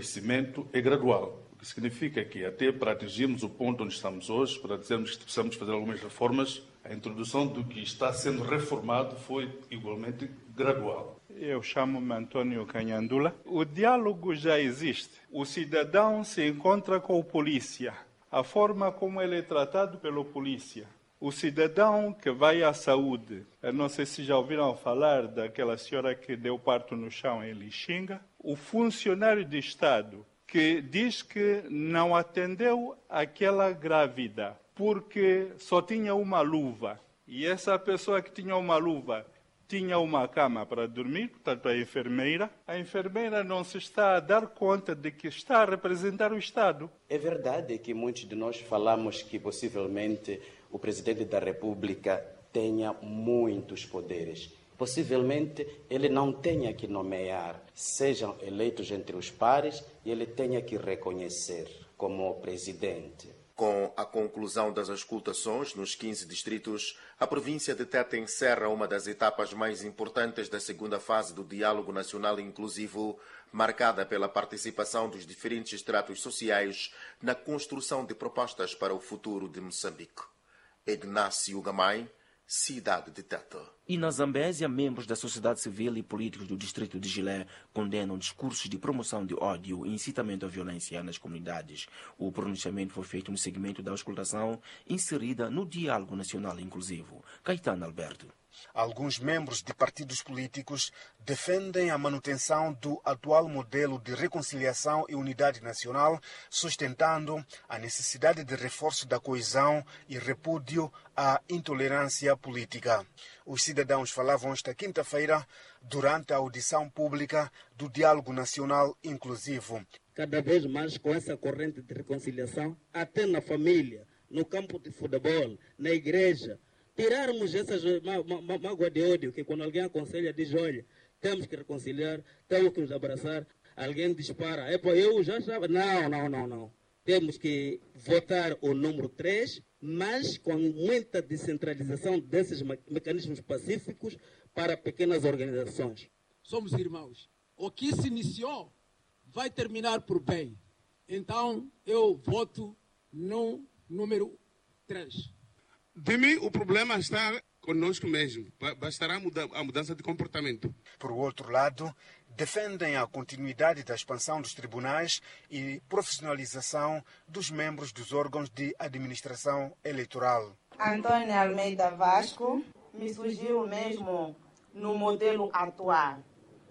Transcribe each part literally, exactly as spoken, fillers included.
crescimento é gradual, o que significa que até para atingirmos o ponto onde estamos hoje, para dizermos que precisamos fazer algumas reformas, a introdução do que está sendo reformado foi igualmente gradual. Eu chamo-me Antônio Canhandula. O diálogo já existe. O cidadão se encontra com o polícia. A forma como ele é tratado pelo polícia. O cidadão que vai à saúde. Eu não sei se já ouviram falar daquela senhora que deu parto no chão em Lixinga. O funcionário de Estado que diz que não atendeu aquela grávida porque só tinha uma luva. E essa pessoa que tinha uma luva tinha uma cama para dormir, portanto a enfermeira. A enfermeira não se está a dar conta de que está a representar o Estado. É verdade que muitos de nós falamos que possivelmente o Presidente da República tenha muitos poderes. Possivelmente ele não tenha que nomear, sejam eleitos entre os pares, e ele tenha que reconhecer como presidente. Com a conclusão das auscultações nos quinze distritos, a província de Tete encerra uma das etapas mais importantes da segunda fase do Diálogo Nacional Inclusivo, marcada pela participação dos diferentes estratos sociais na construção de propostas para o futuro de Moçambique. Ignácio Gamay, cidade de Tete. E na Zambésia, membros da sociedade civil e políticos do distrito de Gilé condenam discursos de promoção de ódio e incitamento à violência nas comunidades. O pronunciamento foi feito no segmento da auscultação inserida no Diálogo Nacional Inclusivo. Caetano Alberto. Alguns membros de partidos políticos defendem a manutenção do atual modelo de reconciliação e unidade nacional, sustentando a necessidade de reforço da coesão e repúdio à intolerância política. Os cidadãos falavam esta quinta-feira durante a audição pública do Diálogo Nacional Inclusivo. Cada vez mais com essa corrente de reconciliação, até na família, no campo de futebol, na igreja, tirarmos essas mágoas de ódio, que quando alguém aconselha, diz, olha, temos que reconciliar, temos que nos abraçar, alguém dispara, é para eu já estava, não, não, não, não. Temos que votar o número três, mas com muita descentralização desses mecanismos pacíficos para pequenas organizações. Somos irmãos. O que se iniciou vai terminar por bem. Então, eu voto no número três. De mim, o problema está conosco mesmo. Bastará a mudança de comportamento. Por outro lado, defendem a continuidade da expansão dos tribunais e profissionalização dos membros dos órgãos de administração eleitoral. Antônio Almeida Vasco me surgiu mesmo no modelo atual,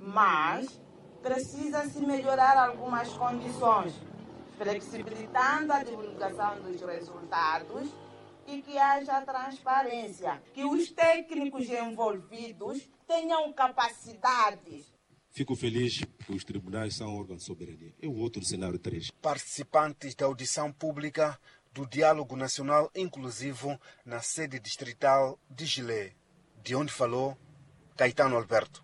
mas precisa-se melhorar algumas condições, flexibilizando a divulgação dos resultados e que haja transparência, que os técnicos envolvidos tenham capacidades. Fico feliz que os tribunais são órgãos de soberania. Eu voto no cenário três. Participantes da audição pública do Diálogo Nacional Inclusivo na sede distrital de Gilé, de onde falou Caetano Alberto.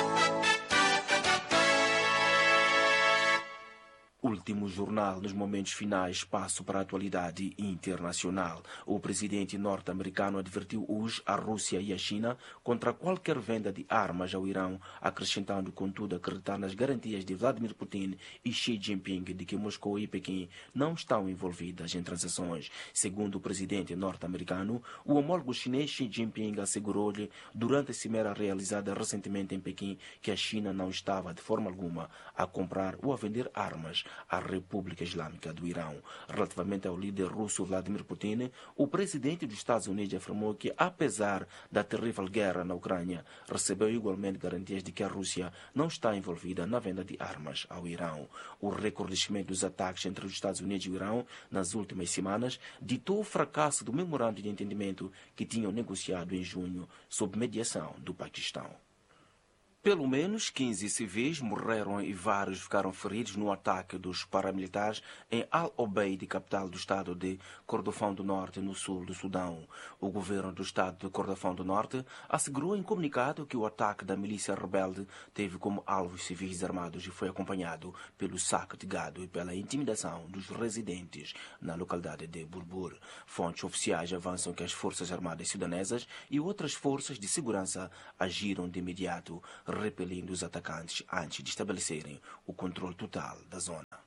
Último jornal nos momentos finais, passo para a atualidade internacional. O presidente norte-americano advertiu hoje a Rússia e a China contra qualquer venda de armas ao Irão, acrescentando, contudo, acreditar nas garantias de Vladimir Putin e Xi Jinping de que Moscou e Pequim não estão envolvidas em transações. Segundo o presidente norte-americano, o homólogo chinês Xi Jinping assegurou-lhe, durante a cimeira realizada recentemente em Pequim, que a China não estava de forma alguma a comprar ou a vender armas à República Islâmica do Irão. Relativamente ao líder russo Vladimir Putin, o presidente dos Estados Unidos afirmou que, apesar da terrível guerra na Ucrânia, recebeu igualmente garantias de que a Rússia não está envolvida na venda de armas ao Irão. O recrudescimento dos ataques entre os Estados Unidos e o Irão nas últimas semanas ditou o fracasso do memorando de entendimento que tinham negociado em junho sob mediação do Paquistão. Pelo menos quinze civis morreram e vários ficaram feridos no ataque dos paramilitares em Al-Obeid, capital do estado de Kordofão do Norte, no sul do Sudão. O governo do estado de Kordofão do Norte assegurou em comunicado que o ataque da milícia rebelde teve como alvos civis armados e foi acompanhado pelo saque de gado e pela intimidação dos residentes na localidade de Burbur. Fontes oficiais avançam que as forças armadas sudanesas e outras forças de segurança agiram de imediato, repelindo os atacantes antes de estabelecerem o controle total da zona.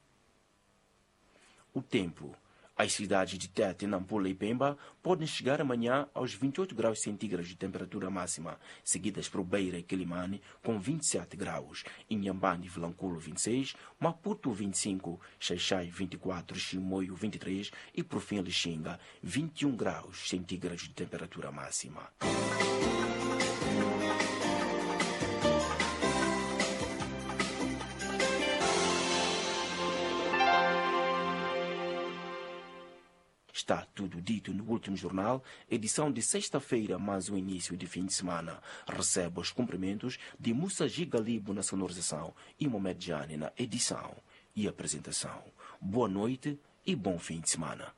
O tempo. As cidades de Tete, Nampula e Pemba podem chegar amanhã aos vinte e oito graus centígrados de temperatura máxima, seguidas por Beira e Quelimane com vinte e sete graus, Inhambane e Vilanculo vinte e seis, Maputo vinte e cinco, Xaixai vinte e quatro, Chimoio vinte e três e por fim Lixinga vinte e um graus centígrados de temperatura máxima. Está tudo dito no último jornal, edição de sexta-feira, mais um início de fim de semana. Recebo os cumprimentos de Moussa Gigalibo na sonorização e Mohamed Jani na edição e apresentação. Boa noite e bom fim de semana.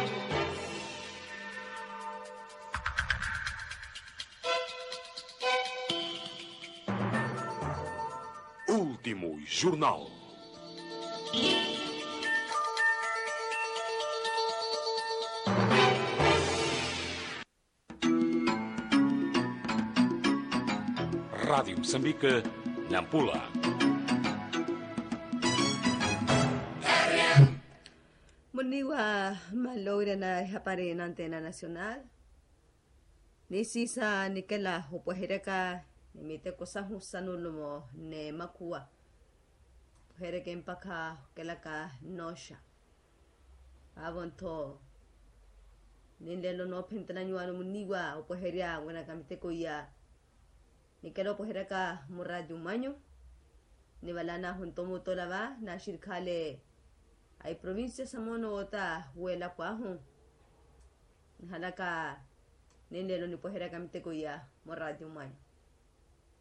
Último jornal. Rádio Moçambique, Nampula. Muniwa malogra na hapare na Antena Nacional. Nisi sa nikela hupohereka nimite ko sa husanulo mo ne makua. Hereka impaka kelaka nosha. Avonto nindelo no pentana nyuano muniwa upoheria wana kamite ko ya. Nikelo pohereka muradu manyo. Niwalana junto muto lava na shirkale ay provincia sa mono ota huela kwa hun. Halaka nindelo ni pohereka mite ko ya muradu manyo.